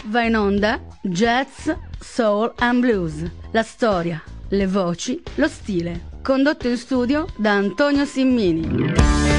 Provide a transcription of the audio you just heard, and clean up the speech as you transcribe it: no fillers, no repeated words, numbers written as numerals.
va in onda Jazz, Soul and Blues. La storia, le voci, lo stile. Condotto in studio da Antonio Simmini.